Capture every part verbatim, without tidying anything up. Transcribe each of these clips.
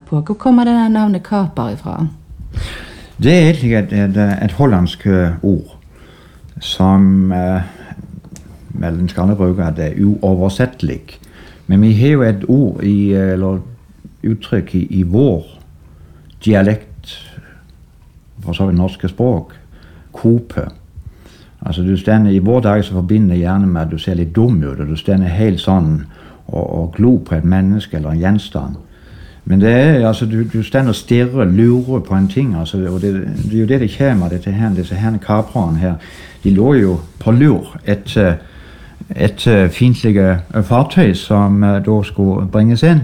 på. Hvor kommer det navnet kaper ifra? Det er egentlig et, et, et hollandsk ord som eh, vel en skal bruke at det er uoversettelig. Men vi har jo et ord i, eller uttrykk i, i vår dialekt, for så vidt norske språk, kope. Altså du stender, i vår dag så forbinder jeg gjerne med at du ser litt dum ut, og du stender helt sånn og, og glo på et menneske eller en gjenstand. Men det er, altså, du, du stender og stirrer, lurer på en ting, altså, og det, det er jo det det kommer, dette her, disse her kaprene her. De lå jo på lur etter et uh, fiendtlige uh, fartøy som uh, da skulle bringes inn.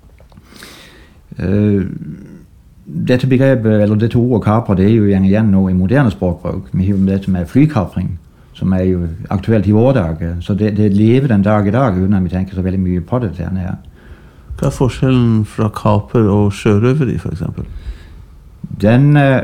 Uh, dette begrepet, eller dette ordet kapre, det er jo igjen nå i moderne språkbruk. Vi har jo dette med flykapring, som er jo aktuelt i vår dag. Så det, det lever den dag i dag, uten at vi tenker så veldig mye på det her. Hva er forskjellen fra kaper og sjørøveri, for eksempel? Den... Uh,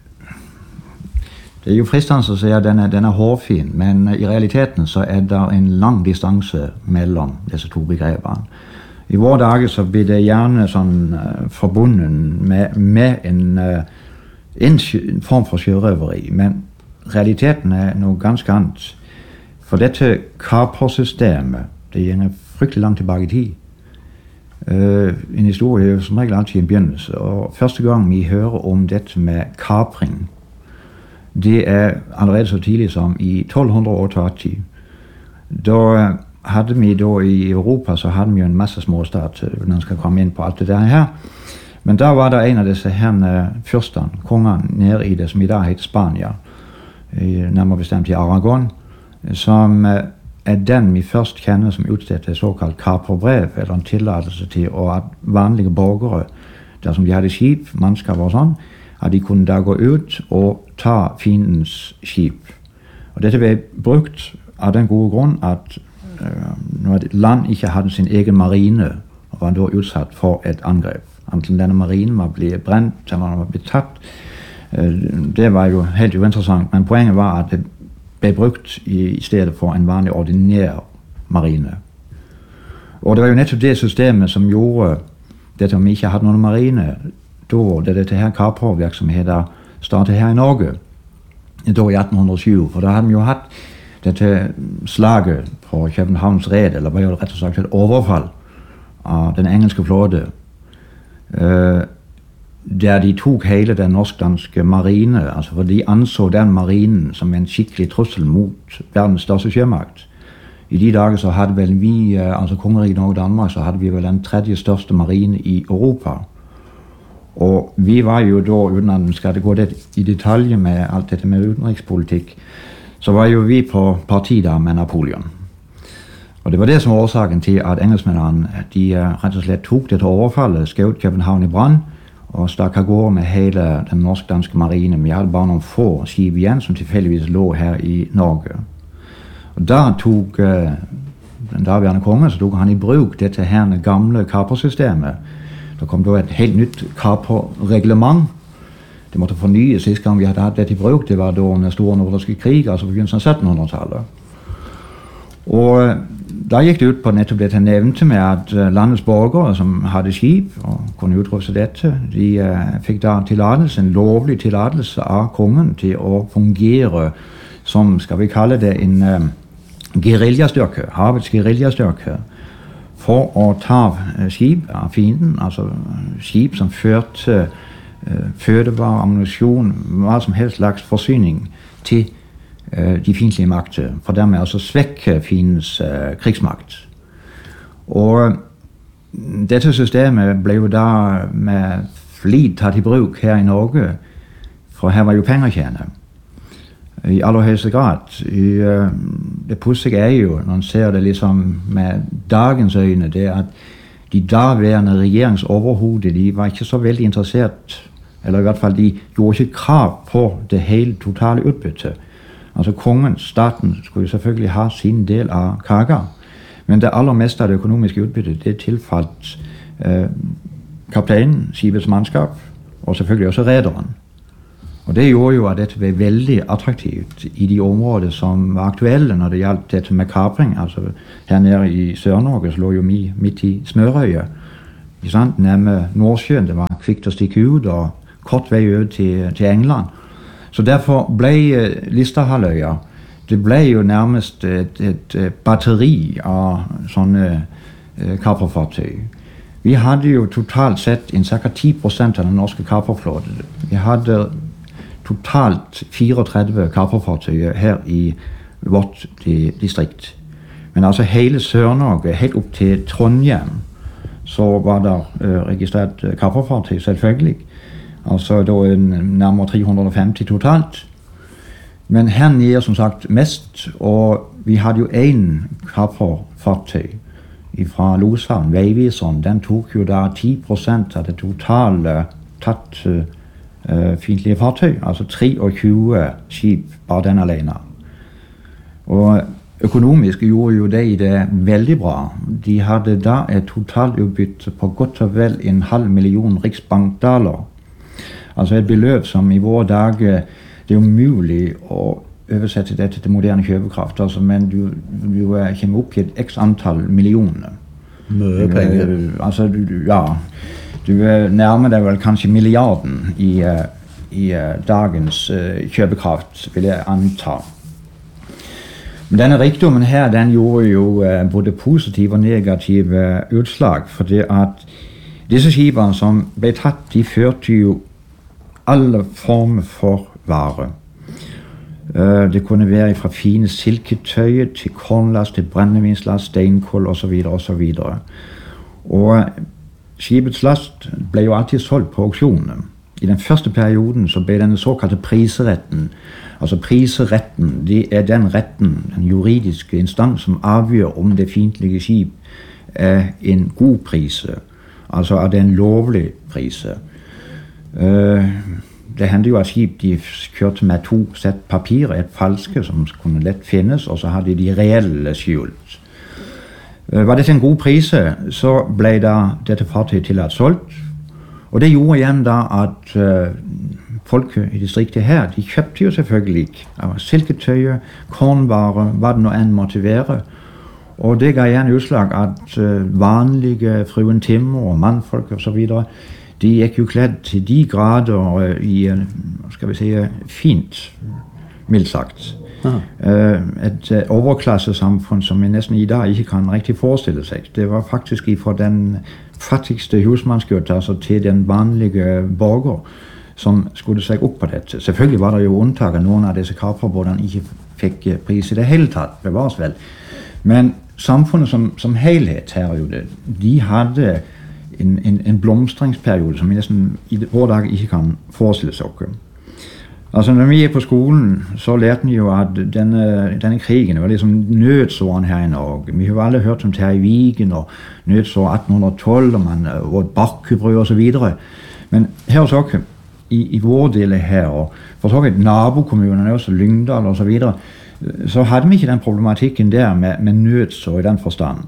Det er jo fristende å si at den er, den er hårfin, men i realiteten så er det en lang distanse mellom disse to begrepene. I våre dager så blir det gjerne sånn uh, forbundet med, med en, uh, en, en form for sjørøveri, men realiteten er noe ganske annet. For dette kapersystemet, det gjenger fryktelig langt tilbake i tid. Uh, en historie er jo som regel alltid en begynnelse, og første gang vi hører om dette med kapring, det er allerede så tidlig som i tolv åttiåtte. Da hadde vi da i Europa så hadde vi jo en masse småstat, når man skal komme inn på alt det der her. Men da var det en av disse herne fyrstene, kongene nede i det som i dag heter Spania, nærmere bestemt i Aragon, som er den vi først kjenner som utstedte et såkalt kaperbrev, eller en tillatelse til at vanlige borgere, der som de hadde skip, mannskap og sånn, at de kunne da gå ut og ta fiendens skip. Og dette ble brukt av den gode grunn at uh, når et land ikke hadde sin egen marine, og var da utsatt for et angrep. Enten denne marinen var blitt brent, eller den var blitt tatt, uh, det var jo helt uinteressant, men poenget var at det ble brukt i, i stedet for en vanlig ordinær marine. Og det var jo nettopp det systemet som gjorde dette om vi ikke hadde noen marine, da det dette her kapervirksomheten startet her i Norge, da i atten tjue, for da hadde vi jo hatt dette slaget på Københavns red, eller var jo rett og slett et overfall av den engelske flåte, uh, der de tok hele den norsk-danske marine, altså for de anså den marinen som en skikkelig trussel mot verdens største sjømakt. I de dager så hadde vel vi, uh, altså Kongeriket Norge og Danmark, så hadde vi vel den tredje største marine i Europa. Og vi var jo da, uten at vi skal gå det i detalj med alt dette med utenrikspolitikk, så var jo vi på parti da med Napoleon. Og det var det som var årsaken til at engelskmennene, de rett og slett tok dette overfallet, skjøt København i brann, og stakk av gårde med hele den norsk-danske marine. Vi hadde bare noen få skip igjen som tilfeldigvis lå her i Norge. Og da tok uh, den daværende kongen, så tok han i bruk dette her gamle kapersystemet. Det kom da et helt nytt kaperreglement. Det måtte fornyes sist gang vi hadde hatt dette i bruk. Det var da den store nordiske krig, altså på begynnelsen av syttenhundretallet. Og da gikk det ut på nettopp dette nevnte med at landets borgere som hadde skip og kunne utruste dette, de uh, fikk da tillatelse, en lovlig tillatelse av kongen til å fungere som, skal vi kalle det, en uh, gueriljastyrke, havets gueriljastyrke, for å ta uh, skip av fienden, altså skip som førte uh, fødevarer, ammunisjon, hva som helst slags forsyning til uh, de fiendtlige makter, for dermed altså svekke fiendens uh, krigsmakt. Og dette systemet ble jo da med flit tatt i bruk her i Norge, for her var jo penger tjene. I aller høyeste grad. I, uh, det pussige er jo, når man ser det liksom med dagens øyne, det at de daværende regjeringsoverhodet, de var ikke så veldig interessert, eller i hvert fall de gjorde ikke krav på det hele totale utbyttet. Altså kongen, staten, skulle jo selvfølgelig ha sin del av kaka, men det aller meste av det økonomiske utbyttet, det tilfalt uh, kapteinen, skipets mannskap, og selvfølgelig også rederen. Og det gjorde jo at dette ble veldig attraktivt i de områder som var aktuelle når det gjaldt dette med kapring. Altså her nede i Sør-Norge så lå jo vi midt i smørøyet. ikke sant? Nærme Nordsjøen, det var kvikt å stikke ut, og kort vei ut til, til England. Så derfor ble Listerhalvøya, det ble jo nærmest et, et, et batteri av sånne eh, kaperfartøy. Vi hadde jo totalt sett en ca. ti prosent av den norske kaperflåten. Vi hadde totalt treogfire kaperfartøyer her i vårt distrikt. Men altså hele Sør-Norge, helt opp til Trondheim, så var det uh, registrert kaperfartøy, selvfølgelig. Altså da nærmere tre hundre og femti totalt. Men her nede som sagt mest, og vi hadde jo én kaperfartøy fra Loshavn, Veiviseren. Den tok jo da ti prosent av det totale tatt uh, fiendtlige fartøy, altså treogtyve skip bare den alene. Og økonomisk gjorde jo de det veldig bra. De hadde da et totalutbytte på godt og vel en halv million riksbankdaler. Altså et beløp som i våre dager, det er umulig å oversette dette til moderne kjøpekraft, altså, men du, du kommer opp i et x antall millioner. Mye penger. Uh, altså, du, ja, du nærmer deg vel kanskje milliarden i, uh, i uh, dagens uh, kjøpekraft, vil jeg anta. Men denne rikdommen her, den gjorde jo uh, både positive og negative utslag, fordi at disse skipene som ble tatt, de førte jo alle former for vare. Uh, det kunne være fra fine silketøy til kornlast, til brennevinslast, steinkål osv. osv. Og skipets last ble jo alltid solgt på auksjonene. I den første perioden så ble denne såkalte priseretten, altså priseretten, det er den retten, den juridiske instans som avgjør om det fiendtlige skip er en god prise, altså er det en lovlig prise. Uh, Det hendte jo at skip de kjørte med to sett papirer, et falske som kunne lett finnes, og så hadde de reelle skjult. Var dette en god prise, så ble da dette fartøyet tillatt solgt. Og det gjorde igjen da at uh, folk i distriktet her, de kjøpte jo selvfølgelig silketøy, kornvarer, hva det nå enn måtte være. Og det ga igjen utslag at uh, vanlige fruen Timmer og mannfolk og så videre, de gikk jo kledd til de grader i, skal vi si, fint, mildt sagt. Et overklassesamfunn som vi nesten i dag ikke kan riktig forestille seg. Det var faktisk fra den fattigste husmannsgutt, altså til den vanlige borger, som skulle seg opp på dette. Selvfølgelig var det jo unntak av noen av disse kaperbåtene ikke fikk pris i det hele tatt, bevares vel. Men samfunnet som, som helhet her, jo det, de hadde En, en, en blomstringsperiode som vi nesten i vår dag ikke kan forestille seg. Altså når vi gikk på skolen, så lærte vi jo at denne, denne krigen var liksom nødsåren her i Norge. Vi har jo alle hørt om Terje Vigen og nødsår atten tolv og, man, og Bakkebrød og så videre. Men her hos oss, i, i vår del her, og for så vidt nabokommunene også, Lyngdal og så videre, så hadde vi ikke den problematikken der med, med nødsår i den forstand.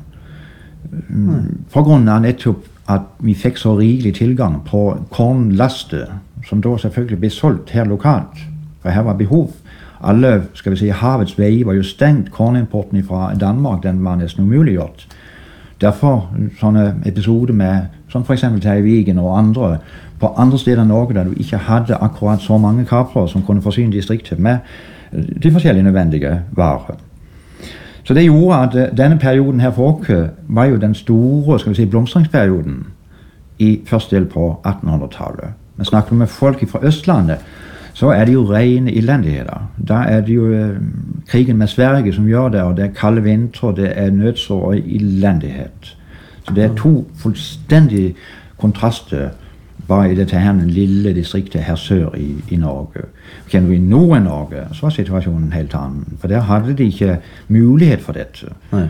På grunn av nettopp at vi fikk så rikelig tilgang på kornlaste, som da selvfølgelig ble solgt her lokalt, for her var behov. Alle, skal vi si, havets vei var jo stengt, kornimporten fra Danmark, den var nesten umuliggjort. Derfor sånne episoder med, som for eksempel Terje Vigen og andre, på andre steder i Norge, der du ikke hadde akkurat så mange kapere som kunne forsyne distriktet med de forskjellige nødvendige varer. Så det gjorde at denne perioden her for oss var jo den store, skal vi si, blomstringsperioden i første del på attenhundretallet. Men snakker vi med folk fra Østlandet, så er det jo rene elendigheter. Da er det jo eh, krigen med Sverige som gjør det, og det er kalde vinter, det er nødsår og elendighet. Så det er to fullstendig kontraster bare i dette her lille distriktet her sør i, i Norge. Kjenner vi nord i Norge, så var situasjonen helt annen. For der hadde de ikke mulighet for dette. Nei.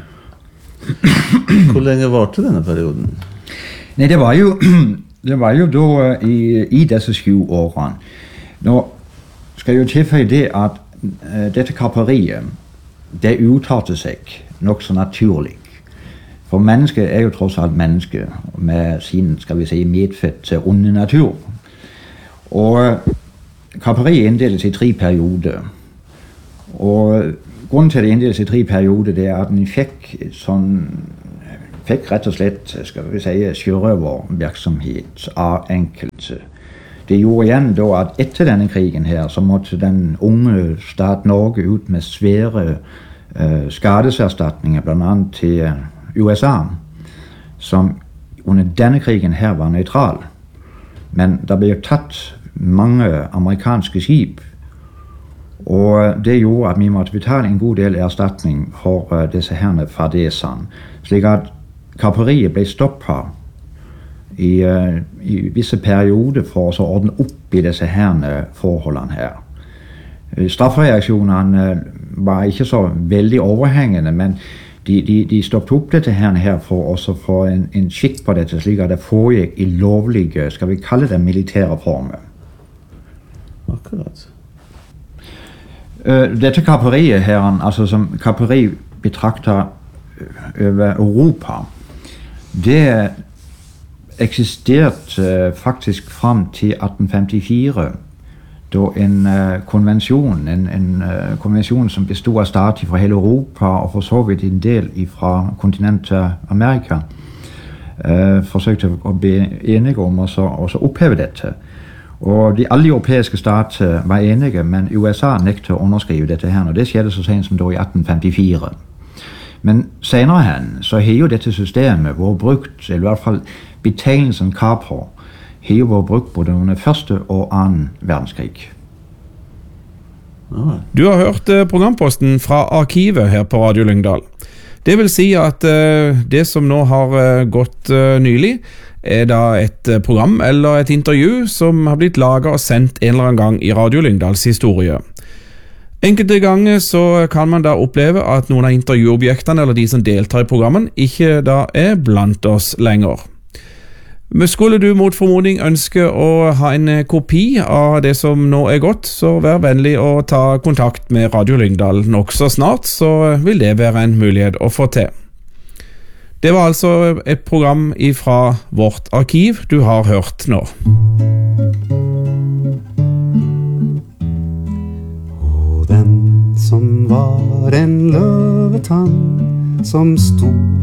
Hvor lenge varte denne perioden? Nei, det var jo, det var jo da i, i disse sju årene. Nå skal jeg jo tilføye det at uh, dette kaperiet, det uttalte seg nok så naturlig. For mennesket er jo tross alt menneske, med sin, skal vi si, medfødte onde natur. Og kaperiet inndeles i tre perioder. Og grunnen til at det inndeles i tre perioder, det er at den fikk sånn fikk rett og slett, skal vi si, sjørøvervirksomhet av enkelte. Det gjorde igjen da at etter denne krigen her, så måtte den unge stat Norge ut med svære uh, skadeserstatninger, blant annet til U S A, som under denne krigen her var nøytral. Men det ble jo tatt mange amerikanske skip, og det gjorde at vi måtte betale en god del erstatning for uh, disse herne fadesene, slik at kaperiet ble stoppet i, uh, i visse perioder for å ordne opp i disse herne forholdene her. Straffereaksjonene var ikke så veldig overhengende, men de, de, de stoppet opp dette her for å få en, en skikk på dette, slik at det foregikk i lovlige, skal vi kalle det militære former. Akkurat. Uh, dette kaperiet her, altså som kaperi betrakter over Europa, det eksisterte uh, faktisk frem til atten femtifire, da en uh, konvensjon, en, en uh, konvensjon som bestod av stater fra hele Europa og for så vidt en del fra kontinentet Amerika, uh, forsøkte å bli enige om å oppheve dette. Og de alle europeiske stater var enige, men U S A nektet å underskrive dette her, og det skjedde så sent som da i atten femtifire. Men senere hen så har jo dette systemet vært brukt, eller i hvert fall betegnelsen kaper, har jo vært brukt både under første og annen verdenskrig. Du har hørt programposten fra arkivet her på Radio Lyngdal. Det vil si at det som nå har gått nylig, er da et program eller et intervju som har blitt laget og sendt en eller annen gang i Radio Lyngdals historie. Enkelte ganger så kan man da oppleve at noen av intervjuobjektene eller de som deltar i programmen ikke da er blant oss lenger. Men skulle du mot formodning ønske å ha en kopi av det som nå er gått, så vær vennlig å ta kontakt med Radio Lyngdal nok så snart, så vil det være en mulighet å få til. Det var altså et program fra vårt arkiv du har hørt nå. Og den som var en løvetann som stod